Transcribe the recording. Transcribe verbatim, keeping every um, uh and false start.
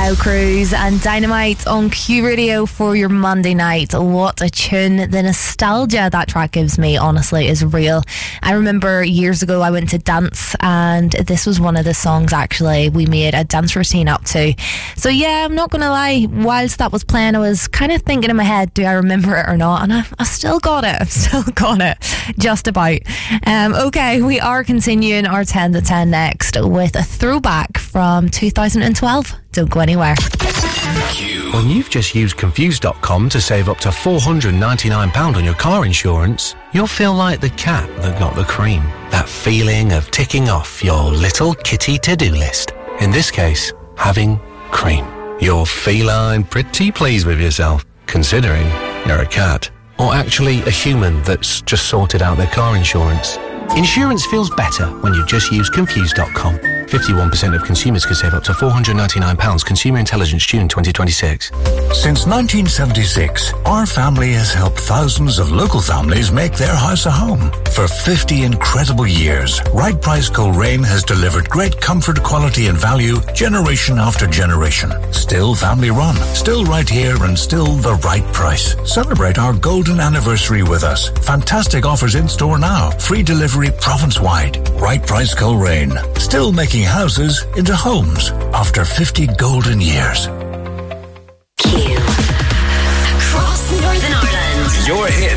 Kyle Cruz and Dynamite on Q Radio for your Monday night. What a tune. The nostalgia that track gives me, honestly, is real. I remember years ago I went to dance and this was one of the songs actually we made a dance routine up to. So yeah, I'm not going to lie, whilst that was playing I was kind of thinking in my head, do I remember it or not? And I, I still got it. I've still got it. Just about. Um, okay, we are continuing our ten to ten next with a throwback from two thousand twelve. Don't go anywhere. When you've just used confused dot com to save up to four hundred ninety-nine pounds on your car insurance, you'll feel like the cat that got the cream. That feeling of ticking off your little kitty to-do list. In this case, having cream. You're feline pretty pleased with yourself, considering you're a cat. Or actually a human that's just sorted out their car insurance. Insurance feels better when you just use confused dot com. fifty-one percent of consumers could save up to four hundred ninety-nine pounds. Consumer Intelligence, June twenty twenty-six. Since nineteen seventy-six, our family has helped thousands of local families make their house a home. For fifty incredible years, Right Price Coleraine has delivered great comfort, quality and value generation after generation. Still family run, still right here and still the right price. Celebrate our golden anniversary with us. Fantastic offers in store now. Free delivery province-wide. Right Price Coleraine. Still making houses into homes after fifty golden years.